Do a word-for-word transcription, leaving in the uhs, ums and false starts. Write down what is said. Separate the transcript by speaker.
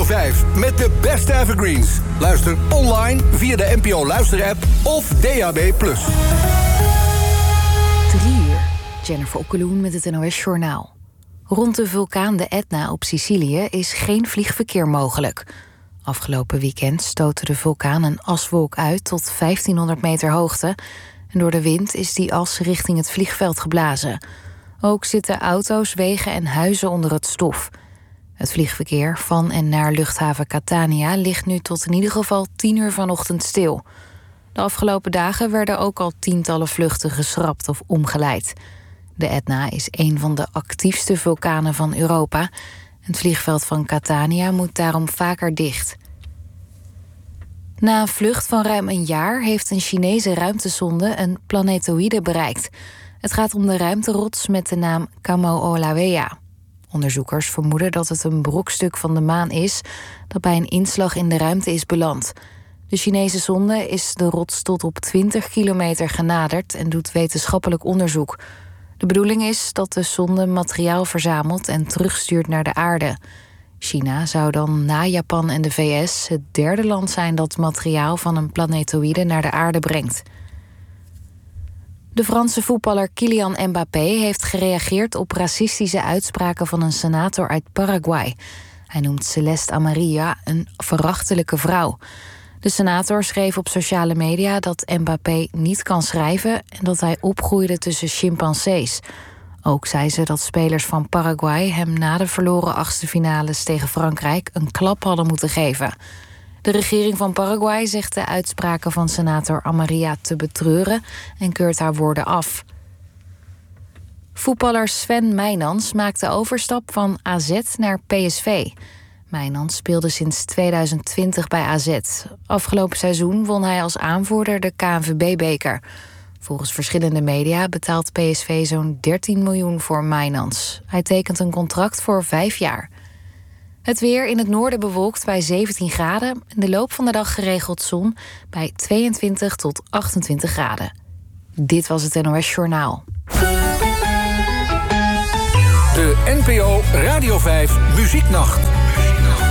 Speaker 1: vijf met de beste evergreens. Luister online via de N P O Luisterapp of D A B plus.
Speaker 2: Drie uur. Jennifer Okkeloen met het N O S-journaal. Rond de vulkaan de Etna op Sicilië is geen vliegverkeer mogelijk. Afgelopen weekend stootte de vulkaan een aswolk uit tot vijftienhonderd meter hoogte. En door de wind is die as richting het vliegveld geblazen. Ook zitten auto's, wegen en huizen onder het stof. Het vliegverkeer van en naar luchthaven Catania ligt nu tot in ieder geval tien uur vanochtend stil. De afgelopen dagen werden ook al tientallen vluchten geschrapt of omgeleid. De Etna is een van de actiefste vulkanen van Europa. Het vliegveld van Catania moet daarom vaker dicht. Na een vlucht van ruim een jaar heeft een Chinese ruimtesonde een planetoïde bereikt. Het gaat om de ruimterots met de naam Kamo'olawea. Onderzoekers vermoeden dat het een brokstuk van de maan is dat bij een inslag in de ruimte is beland. De Chinese sonde is de rots tot op twintig kilometer genaderd en doet wetenschappelijk onderzoek. De bedoeling is dat de sonde materiaal verzamelt en terugstuurt naar de aarde. China zou dan na Japan en de V S het derde land zijn dat materiaal van een planetoïde naar de aarde brengt. De Franse voetballer Kylian Mbappé heeft gereageerd op racistische uitspraken van een senator uit Paraguay. Hij noemt Celeste Amarilla een verachtelijke vrouw. De senator schreef op sociale media dat Mbappé niet kan schrijven en dat hij opgroeide tussen chimpansees. Ook zei ze dat spelers van Paraguay hem na de verloren achtste finales tegen Frankrijk een klap hadden moeten geven. De regering van Paraguay zegt de uitspraken van senator Amarilla te betreuren en keurt haar woorden af. Voetballer Sven Meijnans maakt de overstap van A Z naar P S V. Meijnans speelde sinds tweeduizend twintig bij A Z. Afgelopen seizoen won hij als aanvoerder de K N V B-beker. Volgens verschillende media betaalt P S V zo'n dertien miljoen voor Meijnans. Hij tekent een contract voor vijf jaar. Het weer in het noorden bewolkt bij zeventien graden. In de loop van de dag geregeld zon bij tweeëntwintig tot achtentwintig graden. Dit was het N O S-journaal.
Speaker 1: De N P O Radio vijf Muzieknacht.